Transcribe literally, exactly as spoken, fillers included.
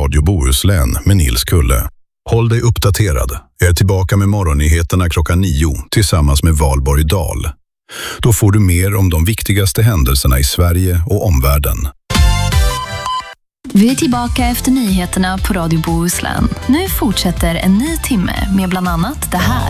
Radio Bohuslän med Nils Kulle. Håll dig uppdaterad. Jag är tillbaka med morgonnyheterna klockan nio tillsammans med Valborg Dahl. Då får du mer om de viktigaste händelserna i Sverige och omvärlden. Vi är tillbaka efter nyheterna på Radio Bohuslän. Nu fortsätter en ny timme med bland annat det här.